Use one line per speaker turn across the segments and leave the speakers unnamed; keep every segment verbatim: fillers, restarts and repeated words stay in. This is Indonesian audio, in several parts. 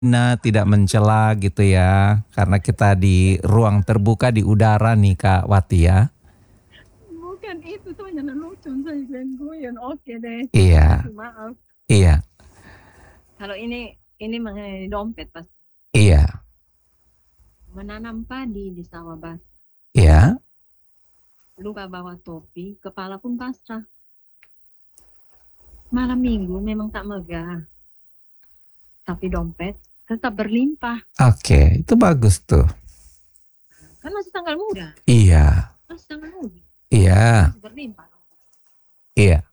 Nah, tidak mencela gitu ya, karena kita di ruang terbuka di udara nih Kak Wati ya.
Bukan itu tuh hanya lucu saya guyon. Oke deh. Terima
Iya,
kasih, maaf.
iya,
Kalau ini ini mengenai dompet pas
iya,
menanam padi di sawah basah.
iya.
Lupa bawa topi, kepala pun pasrah. Malam minggu memang tak megah, tapi dompet tetap berlimpah.
Oke, itu bagus tuh.
Kan masih tanggal muda,
Iya,
masih tanggal muda,
iya,
masih berlimpah.
iya,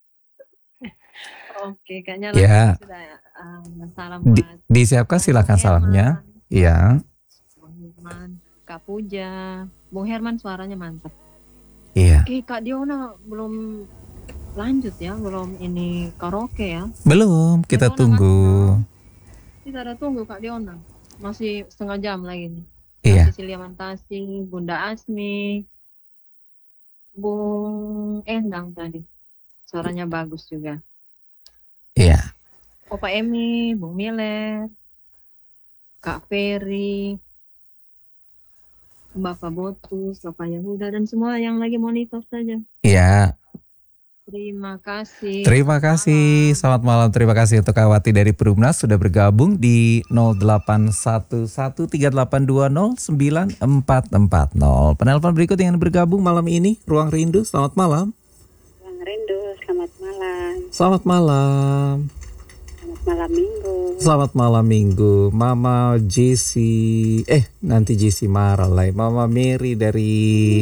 Oke, kayaknya lagunya
iya.
sudah uh, salam
Di,
buat
disiapkan
uh, Bung
silakan salamnya.
Herman,
Iya,
Bung Herman, Kak Puja. Bung Herman suaranya mantap.
iya.
Eh, Kak Diona belum lanjut ya, belum ini karaoke ya.
Belum,
Kak
kita
Diona masih
tunggu.
mau. Kita ada tunggu Kak Diona. Masih setengah jam lagi nih. Kak
Iya,
Cecilia Mantasi, Bunda Asmi, Bung Endang tadi. Suaranya bagus juga.
iya,
Opa Emi, Bung Miler, Kak Ferry, Bapak Botus, Bapak Yahuda, dan semua yang lagi monitor saja.
iya.
Terima kasih.
Terima
Selamat
kasih,
malam.
selamat malam. Terima kasih untuk Kak Wati dari Perumnas sudah bergabung di nol delapan satu satu tiga delapan dua nol sembilan empat empat nol. Penelpon berikut yang bergabung malam ini, Ruang Rindu, selamat malam.
Ruang Rindu, selamat malam.
Selamat malam.
Selamat malam minggu.
Selamat malam minggu, Mama Jessy, eh nanti Jessy marah lah, Mama Mary dari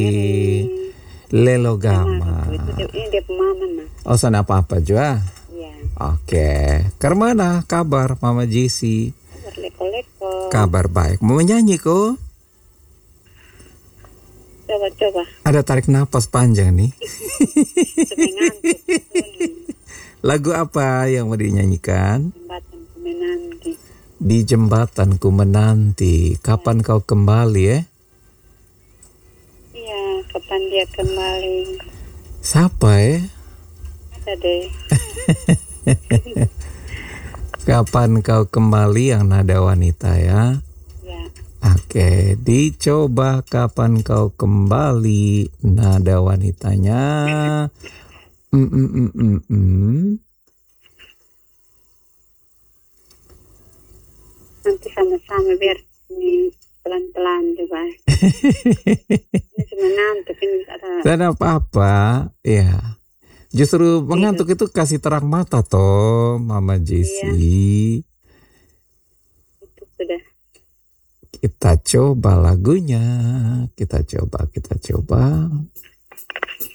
Lelogama.
Itu dia, ini dia pemahaman mas.
Oh sana apa-apa juga?
Iya.
Oke, kemana kabar Mama Jessy?
Kabar leko-leko.
Kabar baik. Mau menyanyi kok?
Coba-coba.
Ada tarik napas panjang nih.
Sedang ngantuk.
Lagu apa yang mau dinyanyikan?
Jembatanku menanti.
Di jembatanku menanti. Kapan kau kembali ya?
Iya, kapan dia kembali?
Siapa ya?
Ada deh.
Kapan kau kembali yang nada wanita ya?
Ya.
Oke, dicoba kapan kau kembali nada wanitanya. Mm, mm, mm, mm, mm.
Nanti sama-sama biar ini pelan-pelan coba. Ini cuma ngantuk ini ada.
Tidak apa-apa, ya. Justru mengantuk itu kasih terang mata toh, Mama Jessy.
Iya. Itu sudah.
Kita coba lagunya, kita coba, kita coba.